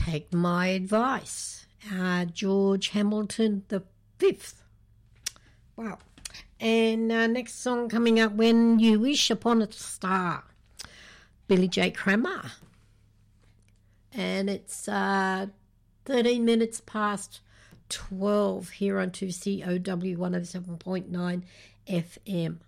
Take My Advice. George Hamilton the Fifth. Wow. And next song coming up, When You Wish Upon a Star. Billy J. Kramer. And it's 13 minutes past 12 here on 2COW 107.9 FM.